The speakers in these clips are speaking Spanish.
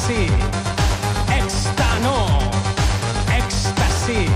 éxtasis, éxtano, éxtasis,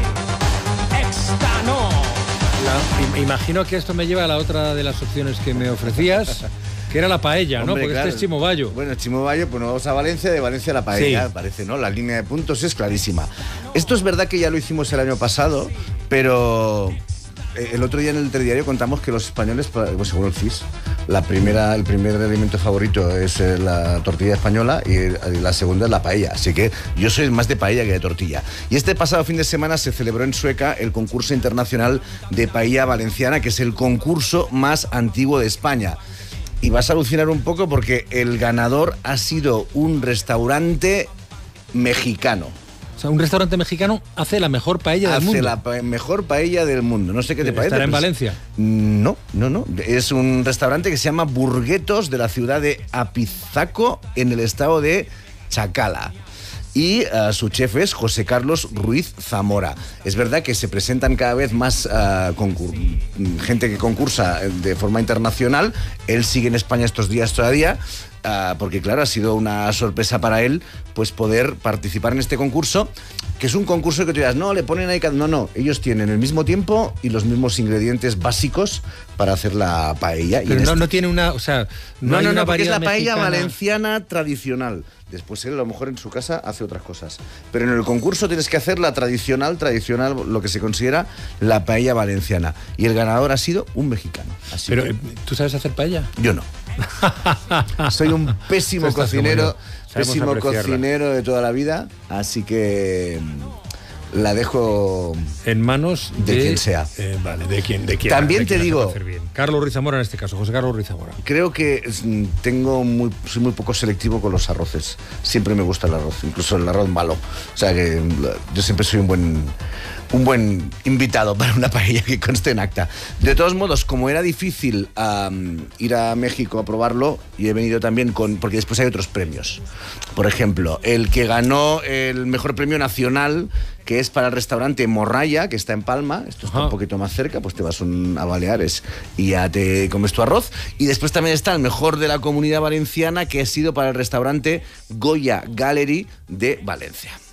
éxtano. Imagino que esto me lleva a la otra de las opciones que me ofrecías, que era la paella, ¿no? Hombre, Porque claro. este es Chimobayo. Bueno, Chimobayo, pues nos vamos a Valencia, de Valencia a la paella, Sí. parece, ¿no? La línea de puntos es clarísima. Esto es verdad que ya lo hicimos el año pasado, pero el otro día en el telediario contamos que los españoles, pues según el CIS, el primer alimento favorito es la tortilla española y la segunda es la paella. Así que yo soy más de paella que de tortilla. Y este pasado fin de semana se celebró en Sueca el concurso internacional de paella valenciana, que es el concurso más antiguo de España. Y vas a alucinar un poco porque el ganador ha sido un restaurante mexicano. O sea, un restaurante mexicano hace la mejor paella del mundo. Hace la mejor paella del mundo. No sé qué te parece. ¿Estará en Valencia? No. Es un restaurante que se llama Burguetos, de la ciudad de Apizaco, en el estado de Chacala. Y su chef es José Carlos Ruiz Zamora. Es verdad que se presentan cada vez más gente que concursa de forma internacional. Él sigue en España estos días todavía, porque claro, ha sido una sorpresa para él pues poder participar en este concurso, que es un concurso que tú dirás, no, le ponen ahí... No, ellos tienen el mismo tiempo y los mismos ingredientes básicos para hacer la paella. Pero no tiene una... O sea, no, hay una porque es la variedad paella mexicana. valenciana tradicional. Después él a lo mejor en su casa hace otras cosas. Pero en el concurso tienes que hacer la tradicional, lo que se considera la paella valenciana. Y el ganador ha sido un mexicano. Así Pero, que ¿tú sabes hacer paella? yo no. Soy un pésimo Tú estás cocinero, como yo. Sabemos apreciarla. cocinero de toda la vida, así que la dejo En manos de quien sea. Vale, de quien. También de quien te la digo- sepa hacer bien. Carlos Ruiz Zamora en este caso, José Carlos Ruiz Zamora. Creo que soy muy poco selectivo con los arroces. Siempre me gusta el arroz, incluso el arroz malo. O sea que yo siempre soy un buen invitado para una paella, que conste en acta. De todos modos, como era difícil ir a México a probarlo, y he venido también porque después hay otros premios. Por ejemplo, el que ganó el mejor premio nacional, que es para el restaurante Morralla, que está en Palma. Esto está un poquito más cerca, pues te vas a Baleares y ya te comes tu arroz. Y después también está el mejor de la Comunidad Valenciana, que ha sido para el restaurante Goya Gallery de Valencia.